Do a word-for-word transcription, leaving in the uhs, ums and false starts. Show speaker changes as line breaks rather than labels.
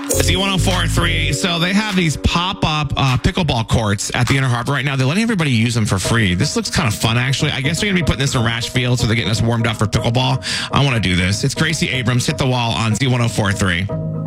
Z one oh four point three. So they have these pop-up uh, pickleball courts at the Inner Harbor right now. They're letting everybody use them for free. This looks kind of fun, actually. I guess they're going to be putting this in Rash Field, so they're getting us warmed up for pickleball. I want to do this. It's Gracie Abrams. Hit the wall on Z one oh four point three.